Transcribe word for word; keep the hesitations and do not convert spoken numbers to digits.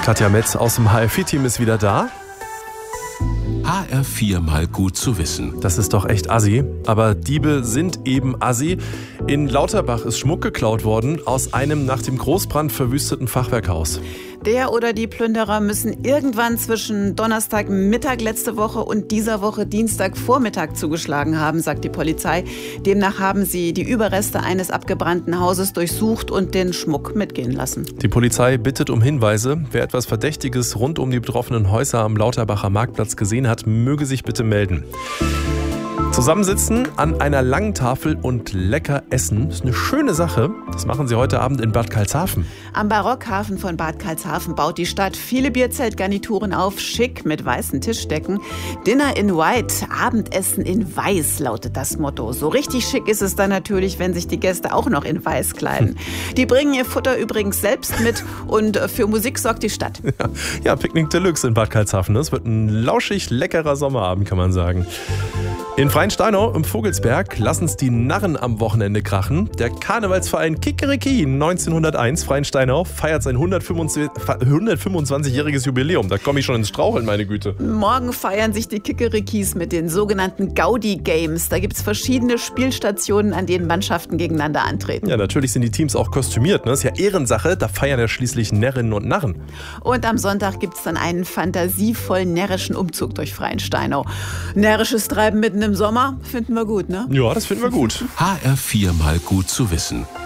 Katja Metz aus dem H R vier-Team ist wieder da. H R vier mal gut zu wissen. Das ist doch echt assi. Aber Diebe sind eben assi. In Lauterbach ist Schmuck geklaut worden aus einem nach dem Großbrand verwüsteten Fachwerkhaus. Der oder die Plünderer müssen irgendwann zwischen Donnerstagmittag letzte Woche und dieser Woche Dienstagvormittag zugeschlagen haben, sagt die Polizei. Demnach haben sie die Überreste eines abgebrannten Hauses durchsucht und den Schmuck mitgehen lassen. Die Polizei bittet um Hinweise. Wer etwas Verdächtiges rund um die betroffenen Häuser am Lauterbacher Marktplatz gesehen hat, möge sich bitte melden. Zusammensitzen an einer langen Tafel und lecker essen ist eine schöne Sache. Das machen sie heute Abend in Bad Karlshafen. Am Barockhafen von Bad Karlshafen baut die Stadt viele Bierzeltgarnituren auf, schick mit weißen Tischdecken. Dinner in White, Abendessen in Weiß lautet das Motto. So richtig schick ist es dann natürlich, wenn sich die Gäste auch noch in Weiß kleiden. Die bringen ihr Futter übrigens selbst mit und für Musik sorgt die Stadt. Ja, ja, Picknick Deluxe in Bad Karlshafen. Das wird ein lauschig leckerer Sommerabend, kann man sagen. In Freinsteinau im Vogelsberg lassen's die Narren am Wochenende krachen. Der Karnevalsverein Kikeriki neunzehnhunderteins Freinsteinau feiert sein hundertfünfundzwanzigjähriges Jubiläum. Da komme ich schon ins Straucheln, meine Güte. Morgen feiern sich die Kikerikis mit den sogenannten Gaudi Games. Da gibt's verschiedene Spielstationen, an denen Mannschaften gegeneinander antreten. Ja, natürlich sind die Teams auch kostümiert. Ne? Ist ja Ehrensache, da feiern ja schließlich Närrinnen und Narren. Und am Sonntag gibt's dann einen fantasievollen närrischen Umzug durch Freinsteinau. Närrisches Treiben mitten im Sommer finden wir gut, ne? Ja, das finden wir gut. H R vier mal gut zu wissen.